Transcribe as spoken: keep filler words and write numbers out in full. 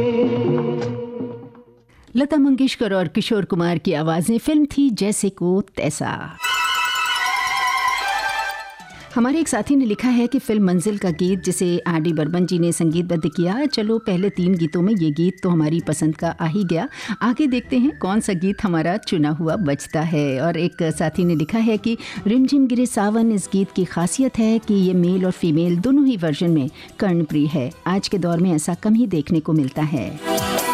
लता मंगेशकर और किशोर कुमार की आवाज़ें। फिल्म थी जैसे को तैसा। हमारे एक साथी ने लिखा है कि फिल्म मंजिल का गीत जिसे आर डी बर्मन जी ने संगीतबद्ध किया, चलो पहले तीन गीतों में ये गीत तो हमारी पसंद का आ ही गया, आगे देखते हैं कौन सा गीत हमारा चुना हुआ बचता है। और एक साथी ने लिखा है कि रिमझिम गिरे सावन, इस गीत की खासियत है कि ये मेल और फीमेल दोनों ही वर्जन में कर्णप्रिय है। आज के दौर में ऐसा कम ही देखने को मिलता है।